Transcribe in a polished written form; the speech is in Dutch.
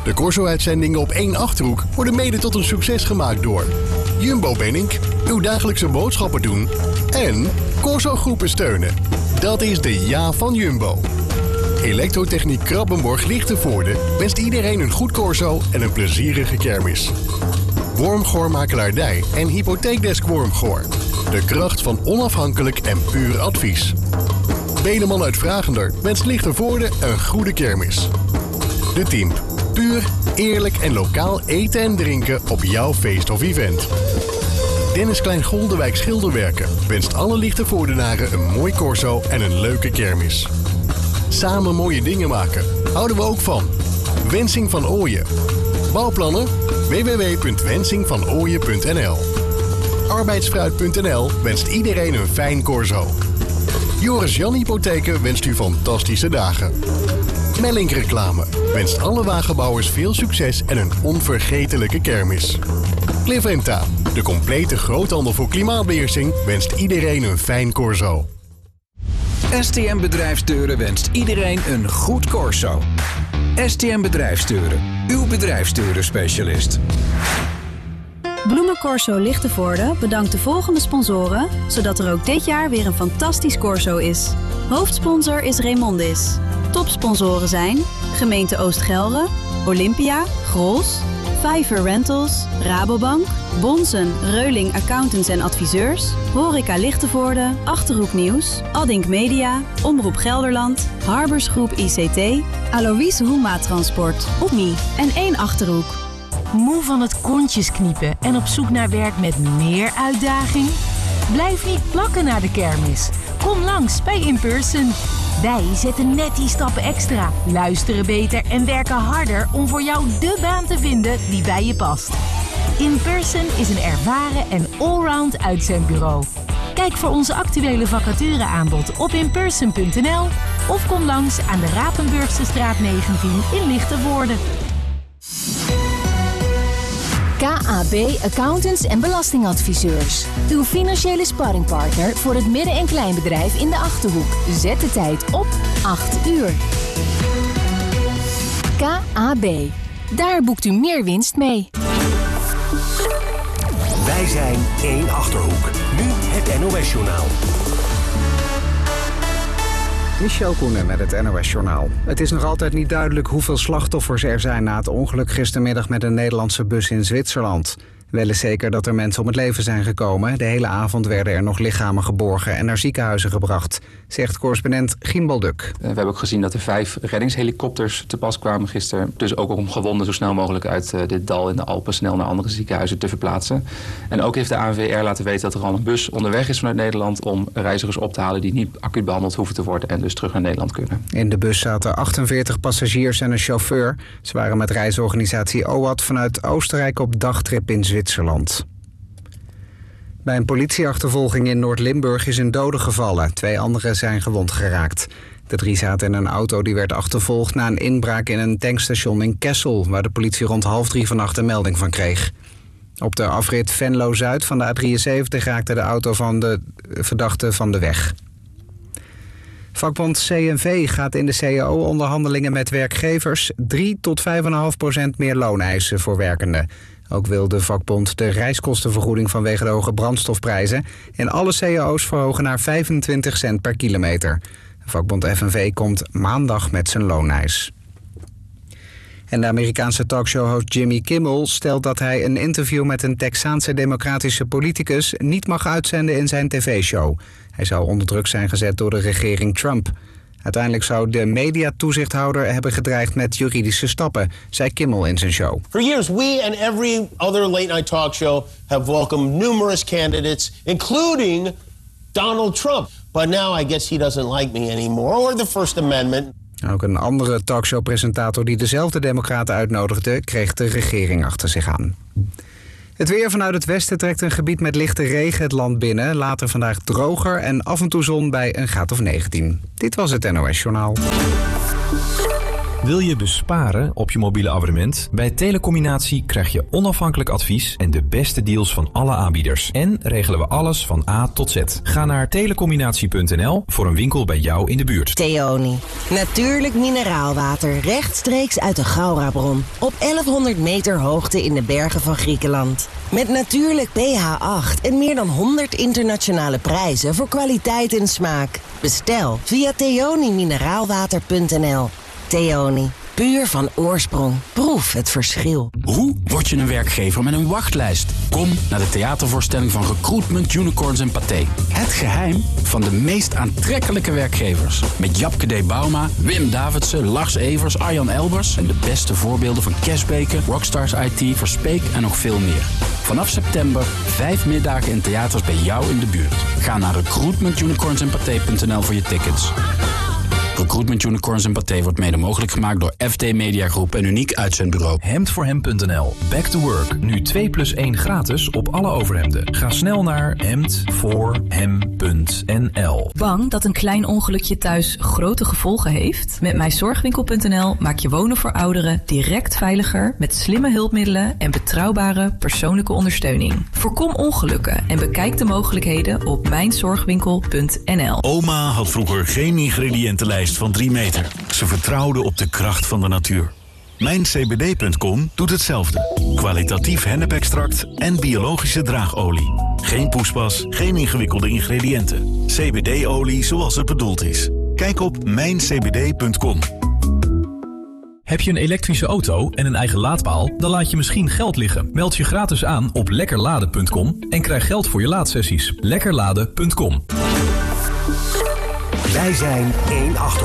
De Corso-uitzendingen op 1 Achterhoek worden mede tot een succes gemaakt door Jumbo Benink, uw dagelijkse boodschappen doen en Corso Groepen steunen. Dat is de ja van Jumbo. Elektrotechniek Krabbenborg Lichtenvoorde wenst iedereen een goed Corso en een plezierige kermis. Wormgoor Makelaardij en Hypotheekdesk Wormgoor. De kracht van onafhankelijk en puur advies. Beneman uit Vragender wenst Lichtenvoorde een goede kermis. De Team. Puur, eerlijk en lokaal eten en drinken op jouw feest of event. Dennis Klein-Goldenwijk Schilderwerken wenst alle Lichtenvoordenaren een mooi corso en een leuke kermis. Samen mooie dingen maken. Houden we ook van. Wensing van Ooyen. Bouwplannen? www.wensingvanooyen.nl. Arbeidsfruit.nl wenst iedereen een fijn corso. Joris Jan Hypotheken wenst u fantastische dagen. Mellink Reclame wenst alle wagenbouwers veel succes en een onvergetelijke kermis. Cliventa, de complete groothandel voor klimaatbeheersing, wenst iedereen een fijn corso. STM Bedrijfsdeuren wenst iedereen een goed corso. STM Bedrijfsdeuren, uw bedrijfsdeuren-specialist. Bloemencorso Lichtenvoorde bedankt de volgende sponsoren, zodat er ook dit jaar weer een fantastisch corso is. Hoofdsponsor is Raymondis. Topsponsoren zijn Gemeente Oost-Gelre, Olympia, Grols, Vijver Rentals, Rabobank, Bonsen, Reuling Accountants en Adviseurs, Horeca Lichtenvoorde, Achterhoek Nieuws, Addink Media, Omroep Gelderland, Harbers Groep ICT, Alois Hoema Transport, Opmi en 1 Achterhoek. Moe van het kontjes kniepen en op zoek naar werk met meer uitdaging? Blijf niet plakken naar de kermis. Kom langs bij InPerson. Wij zetten net die stappen extra, luisteren beter en werken harder om voor jou de baan te vinden die bij je past. InPerson is een ervaren en allround uitzendbureau. Kijk voor onze actuele vacatureaanbod op inperson.nl of kom langs aan de Rapenburgse straat 19 in Lichtenvoorde. KAB Accountants en Belastingadviseurs. Uw financiële sparringpartner voor het midden- en kleinbedrijf in de Achterhoek. Zet de tijd op 8 uur. KAB. Daar boekt u meer winst mee. Wij zijn 1 Achterhoek. Nu het NOS-journaal. Michel Koenen met het NOS-journaal. Het is nog altijd niet duidelijk hoeveel slachtoffers er zijn na het ongeluk gistermiddag met een Nederlandse bus in Zwitserland. Wel is zeker dat er mensen om het leven zijn gekomen. De hele avond werden er nog lichamen geborgen en naar ziekenhuizen gebracht, zegt correspondent Gimbal Duk. We hebben ook gezien dat er 5 reddingshelikopters te pas kwamen gisteren. Dus ook om gewonden zo snel mogelijk uit dit dal in de Alpen snel naar andere ziekenhuizen te verplaatsen. En ook heeft de ANWR laten weten dat er al een bus onderweg is vanuit Nederland om reizigers op te halen die niet acuut behandeld hoeven te worden en dus terug naar Nederland kunnen. In de bus zaten 48 passagiers en een chauffeur. Ze waren met reisorganisatie OAT vanuit Oostenrijk op dagtrip in Zwitserland. Bij een politieachtervolging in Noord-Limburg is een dode gevallen. 2 anderen zijn gewond geraakt. De 3 zaten in een auto die werd achtervolgd na een inbraak in een tankstation in Kessel, waar de politie rond 2:30 vannacht een melding van kreeg. Op de afrit Venlo-Zuid van de A73 raakte de auto van de verdachte van de weg. Vakbond CNV gaat in de CAO-onderhandelingen met werkgevers 3 tot 5,5% meer loon eisen voor werkenden. Ook wil de vakbond de reiskostenvergoeding vanwege de hoge brandstofprijzen en alle cao's verhogen naar 25 cent per kilometer. Vakbond FNV komt maandag met zijn looneis. En de Amerikaanse talkshow-host Jimmy Kimmel stelt dat hij een interview met een Texaanse democratische politicus niet mag uitzenden in zijn tv-show. Hij zou onder druk zijn gezet door de regering Trump. Uiteindelijk zou de mediatoezichthouder hebben gedreigd met juridische stappen, zei Kimmel in zijn show. For years, we and every other late-night talk show have welcomed numerous candidates, including Donald Trump. But now I guess he doesn't like me anymore, or the First Amendment. Ook een andere talkshow-presentator die dezelfde democraten uitnodigde, kreeg de regering achter zich aan. Het weer vanuit het westen trekt een gebied met lichte regen het land binnen. Later vandaag droger en af en toe zon bij een graad of 19. Dit was het NOS Journaal. Wil je besparen op je mobiele abonnement? Bij Telecombinatie krijg je onafhankelijk advies en de beste deals van alle aanbieders. En regelen we alles van A tot Z. Ga naar telecombinatie.nl voor een winkel bij jou in de buurt. Theoni. Natuurlijk mineraalwater rechtstreeks uit de Gaura-bron. Op 1100 meter hoogte in de bergen van Griekenland. Met natuurlijk pH 8 en meer dan 100 internationale prijzen voor kwaliteit en smaak. Bestel via theonimineraalwater.nl. Theoni. Puur van oorsprong. Proef het verschil. Hoe word je een werkgever met een wachtlijst? Kom naar de theatervoorstelling van Recruitment Unicorns en Pathé. Het geheim van de meest aantrekkelijke werkgevers. Met Japke D. Bauma, Wim Davidsen, Lars Evers, Arjan Elbers... en de beste voorbeelden van Cashbaker, Rockstars IT, Verspeek en nog veel meer. Vanaf september 5 middagen in theaters bij jou in de buurt. Ga naar recruitmentunicornsandpathé.nl voor je tickets. Recruitment Unicorns en Pathé wordt mede mogelijk gemaakt door FD Media Groep en Uniek Uitzendbureau. Hemdvoorhem.nl. Back to work. Nu 2 + 1 gratis op alle overhemden. Ga snel naar hemdvoorhem.nl. Bang dat een klein ongelukje thuis grote gevolgen heeft? Met mijzorgwinkel.nl maak je wonen voor ouderen direct veiliger met slimme hulpmiddelen en betrouwbare persoonlijke ondersteuning. Voorkom ongelukken en bekijk de mogelijkheden op mijnzorgwinkel.nl. Oma had vroeger geen ingrediëntenlijst van 3 meter. Ze vertrouwde op de kracht van de natuur. Mijncbd.com doet hetzelfde. Kwalitatief hennepextract en biologische draagolie. Geen poespas, geen ingewikkelde ingrediënten. CBD-olie zoals het bedoeld is. Kijk op mijncbd.com. Heb je een elektrische auto en een eigen laadpaal? Dan laat je misschien geld liggen. Meld je gratis aan op lekkerladen.com en krijg geld voor je laadsessies. Lekkerladen.com. Wij zijn 1 Achterhoek.